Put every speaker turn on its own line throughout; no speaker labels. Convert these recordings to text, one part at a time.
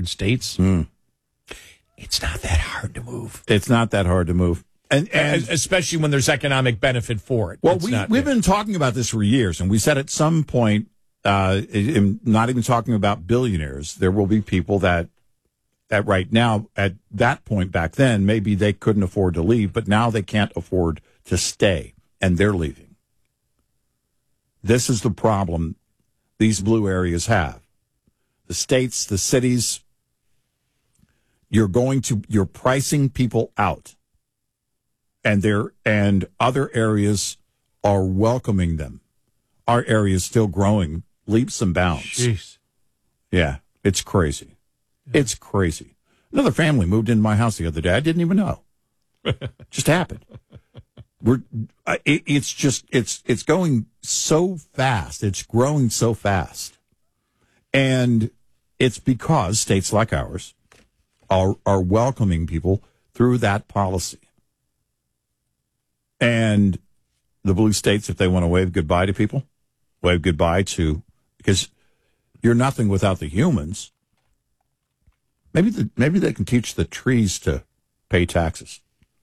certain states. It's not that hard to move.
It's not that hard to move. And
especially when there's economic benefit for it.
Well, we've been talking about this for years, and we said at some point, not even talking about billionaires, there will be people that right now, at that point back then, maybe they couldn't afford to leave, but now they can't afford to stay, and they're leaving. This is the problem these blue areas have. The states, the cities, you're pricing people out. And other areas are welcoming them. Our area is still growing leaps and bounds.
Jeez.
Yeah, it's crazy. Yeah. It's crazy. Another family moved into my house the other day. I didn't even know. Just happened. It's going so fast. It's growing so fast. And it's because states like ours are welcoming people through that policy. And the blue states, if they want to wave goodbye to people, wave goodbye to, because you're nothing without the humans. Maybe they can teach the trees to pay taxes.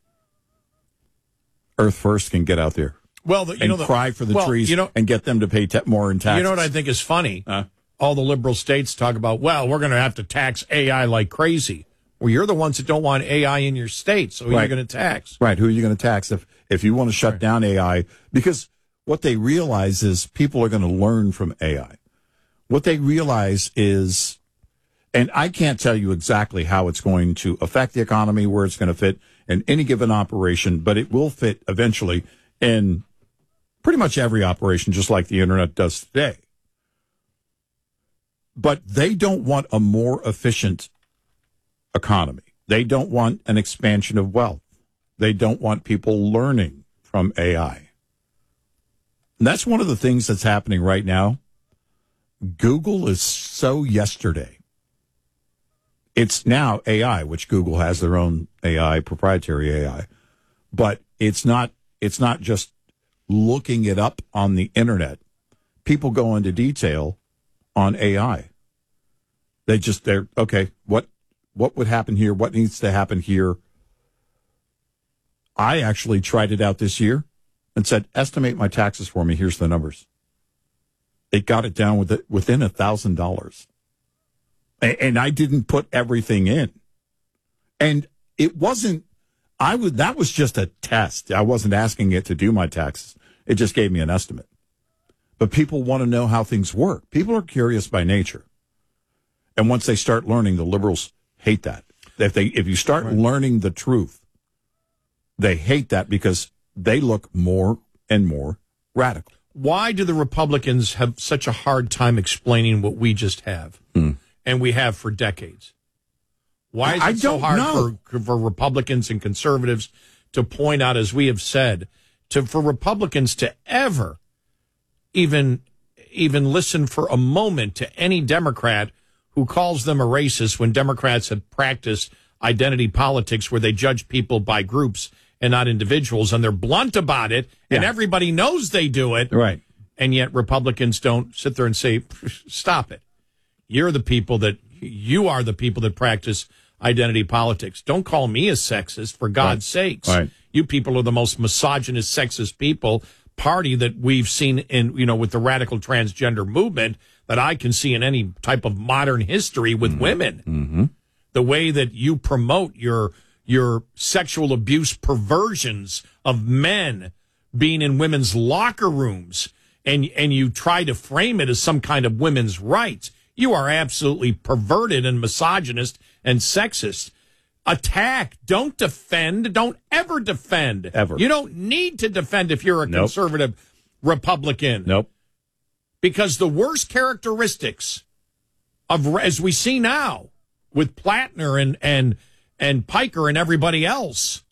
Earth First can get out there cry for the trees and get them to pay more in taxes.
You know what I think is funny? All the liberal states talk about, well, we're going to have to tax AI like crazy. Well, you're the ones that don't want AI in your state, so who are you going to tax?
Right, who are you going to tax if you want to shut down AI? Because what they realize is people are going to learn from AI. What they realize is, and I can't tell you exactly how it's going to affect the economy, where it's going to fit in any given operation, but it will fit eventually in pretty much every operation, just like the internet does today. But they don't want a more efficient economy. They don't want an expansion of wealth. They don't want people learning from AI. And that's one of the things that's happening right now. Google is so yesterday. It's now AI, which Google has their own AI, proprietary AI. But it's not just looking it up on the internet. People go into detail on AI. They're okay, what would happen here? What needs to happen here? I actually tried it out this year and said, estimate my taxes for me. Here's the numbers. It got it down within $1,000. And I didn't put everything in. And it wasn't, that was just a test. I wasn't asking it to do my taxes. It just gave me an estimate. But people want to know how things work. People are curious by nature. And once they start learning, the liberals hate that. If you start learning the truth, they hate that because they look more and more radical.
Why do the Republicans have such a hard time explaining what we just have? And we have for decades? Why is it so hard for Republicans and conservatives to point out, as we have said, for Republicans to ever even listen for a moment to any Democrat who calls them a racist when Democrats have practiced identity politics where they judge people by groups and not individuals, and they're blunt about it, and everybody knows they do it.
Right.
And yet Republicans don't sit there and say, stop it. You are the people that practice identity politics. Don't call me a sexist, for God's sakes.
Right.
You people are the most misogynist, sexist party that we've seen in, with the radical transgender movement that I can see in any type of modern history with women. Mm-hmm. The way that you promote your sexual abuse perversions of men being in women's locker rooms, and you try to frame it as some kind of women's rights. You are absolutely perverted and misogynist and sexist. Attack. Don't defend. Don't ever defend.
Ever.
You don't need to defend if you're a conservative Republican.
Nope.
Because the worst characteristics of, as we see now with Plattner and Piker and everybody else,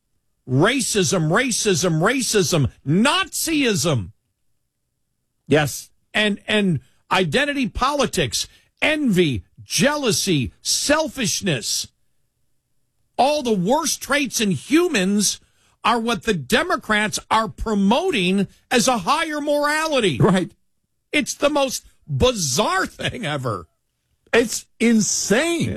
racism, Nazism.
Yes.
And identity politics, envy, jealousy, selfishness. All the worst traits in humans are what the Democrats are promoting as a higher morality.
Right.
It's the most bizarre thing ever.
It's insane.